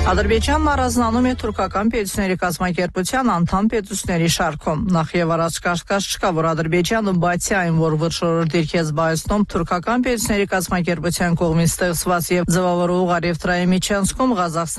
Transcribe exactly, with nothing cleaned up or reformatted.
Ադրբեջանն առանձնանում է թուրքական պետությունների կազմակերպության անդամ պետությունների շարքում։ Նախ եւ առաջ կասկած չկա, որ Ադրբեջանը բացի այն, որ վճռորդ դիրք է զբաղեցնում թուրքական պետությունների կազմակերպության կողմից ստեղծված եւ ձևավորող Արևտրայի միջանցքում Ղազախստան